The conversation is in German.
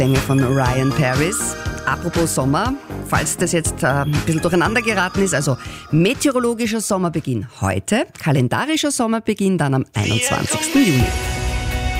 Nachtengel von Ryan Paris. Apropos Sommer, falls das jetzt ein bisschen durcheinander geraten ist, also meteorologischer Sommerbeginn heute, kalendarischer Sommerbeginn dann am 21. Juni.